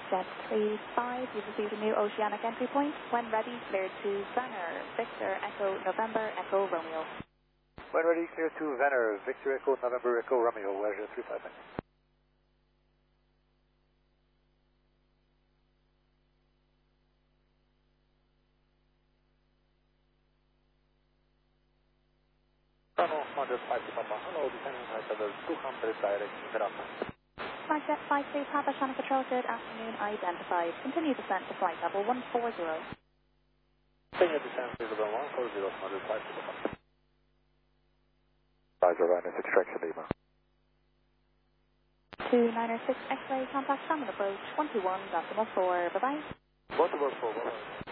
Jet 35, you've received a new oceanic entry point. When ready, cleared to Venner, Victor Echo November Echo Romeo. When ready, clear to Venner, Victor Echo November Echo Romeo, Leisure 35. Tunnel 105 to Papa. Hello, descending high level 200 direct Veracruz. Flight Jet 53, Papa Channel Control, good afternoon, identified. Continue descent to flight level 140. Continue descent to level 140, 105 to Papa. Roger, Rhino 6 Traction Lima. 2906 X-ray, contact Shannon approach 21.4, bye-bye. 124, bye-bye.